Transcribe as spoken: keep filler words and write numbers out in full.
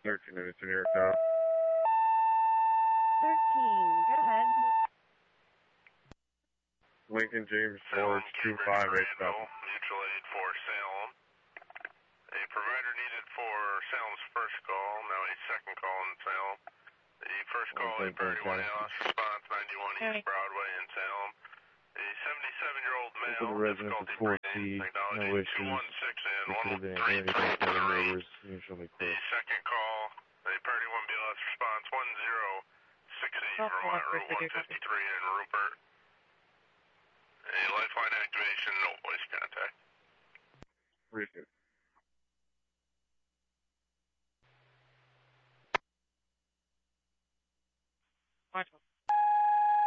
thirteen minutes in your car. thirteen, go ahead. Lincoln James Forge two five eight seven. Mutual aid for Salem. A provider needed for Salem's first call, now a second call in Salem. The first call, a priority one A L S response, ninety-one East Broadway in Salem. A seventy-seven-year-old male, difficulty breathing, technology no two one six and issues. one There three could have been three any three. neighbors usually The close. second call, a priority one B L S response, one zero six eight Vermont Route one fifty-three in Rupert. A lifeline activation, no voice contact. Appreciate it.